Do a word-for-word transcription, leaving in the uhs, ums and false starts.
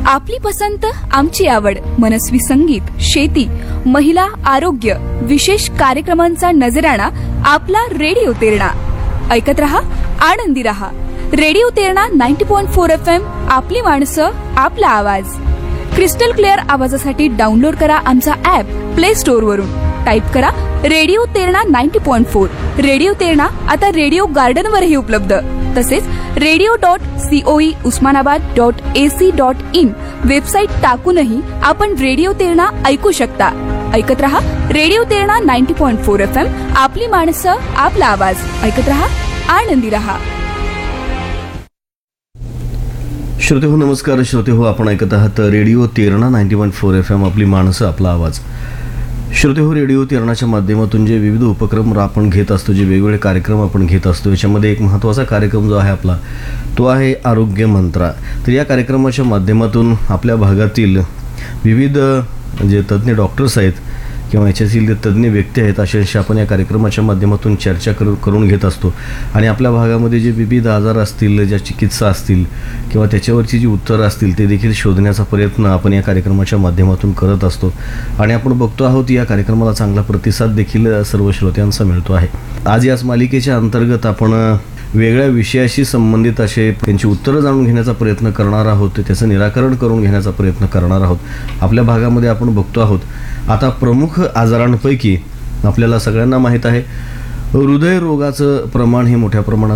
आपली पसंत आमची आवड मनस्वी संगीत शेती महिला आरोग्य विशेष कार्यक्रमांचा नजराणा आपला रेडिओ तेरणा. ऐकत रहा आनंदी रहा. Radio Terna ninety point four F M आपली माणसं आपला आवाज. क्रिस्टल क्लिअर आवाजासाठी डाउनलोड करा आमचा ऍप प्ले स्टोअर वरून. टाईप करा radio Terna ninety point four. Radio Terna आता रेडिओ गार्डन वरही उपलब्ध. तसेच radio dot COE Osmanabad dot AC dot in website टाकूनही आपण रेडिओ तेरणा ऐकू शकता. ऐकत रहा radio Terna ninety point four F M आपली माणसं आपला आवाज. ऐकत रहा आनंदी रहा. श्रोते हो नमस्कार. श्रोते हो आपण ऐकत आहात radio Terna ninety point four F M आपली माणसं आपला आवाज. श्रोते हो रेडिओ तेरणाच्या माध्यमातून जे विविध उपक्रम आपण घेत असतो, जे वेगवेगळे कार्यक्रम आपण घेत असतो, याच्यामध्ये एक महत्त्वाचा कार्यक्रम जो आहे आपला तो आहे आरोग्य मंत्रा. तर या कार्यक्रमाच्या माध्यमातून आपल्या भागातील विविध जे तज्ज्ञ डॉक्टर्स आहेत किंवा याच्यातील तज्ज्ञ व्यक्ती आहेत अशांशी आपण या कार्यक्रमाच्या माध्यमातून चर्चा करू करून घेत असतो. आणि आपल्या भागामध्ये जे विविध आजार असतील, ज्या चिकित्सा असतील किंवा त्याच्यावरची जी उत्तरं असतील ते देखील शोधण्याचा प्रयत्न आपण या कार्यक्रमाच्या माध्यमातून करत असतो. आणि आपण बघतो आहोत या कार्यक्रमाला चांगला प्रतिसाद देखील सर्व श्रोत्यांचा मिळतो आहे. आज याच मालिकेच्या अंतर्गत आपण वेगळ्या विषयाशी संबंधित असे त्यांची उत्तरं जाणून घेण्याचा प्रयत्न करणार आहोत, त्याचं निराकरण करून घेण्याचा प्रयत्न करणार आहोत. आपल्या भागामध्ये आपण बघतो आहोत आता प्रमुख आजारांपैकी आपल्याला सगळ्यांना माहीत आहे हृदयरोगाचं प्रमाण हे मोठ्या प्रमाणात